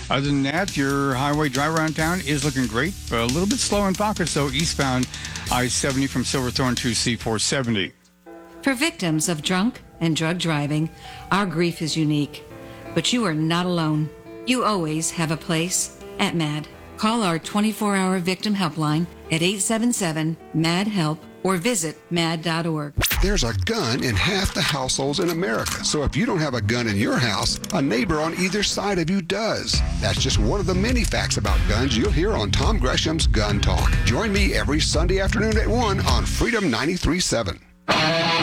Other than that, your highway drive around town is looking great, but a little bit slow in pockets, though, eastbound I-70 from Silverthorne to C-470. For victims of drunk and drug driving, our grief is unique. But you are not alone. You always have a place at MAD. Call our 24-hour victim helpline at 877-MAD-HELP or visit mad.org. There's a gun in half the households in America. So if you don't have a gun in your house, a neighbor on either side of you does. That's just one of the many facts about guns you'll hear on Tom Gresham's Gun Talk. Join me every Sunday afternoon at 1 on Freedom 93.7.